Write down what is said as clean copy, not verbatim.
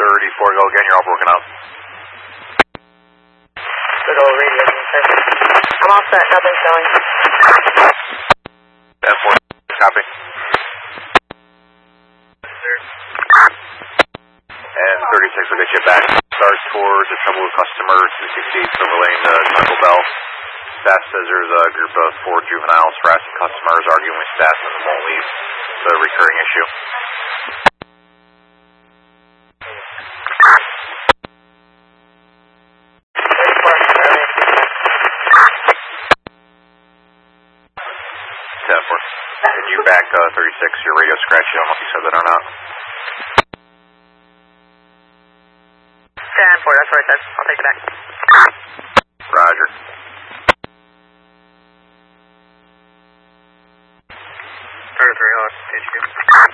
34, go again, you're all broken up. Good old radio, sir. I'm all set, nothing showing. 10-4, copy. And 36 will get you back. Start towards the Trouble with Customer, 268 Silver Lane to Taco Bell. Staff says there's a group of 4 juveniles harassing customers, arguing with staff, and won't leave. It's a recurring issue. And you back 36, your radio scratched. I don't know if you said that or not. 10-4, that's what I said. I'll take it back. Roger. 33 on HQ.